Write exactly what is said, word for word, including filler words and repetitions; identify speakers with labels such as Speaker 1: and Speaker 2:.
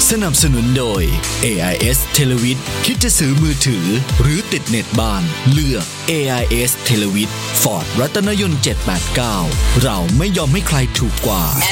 Speaker 1: สนับสนุนโดย เอ ไอ เอส Televid คิดจะซื้อมือถือหรือติดเน็ตบ้านเลือก เอ ไอ เอส Televid Ford รัตนยนต์เจ็ดแปดเก้าเราไม่ยอมให้ใครถูกกว่า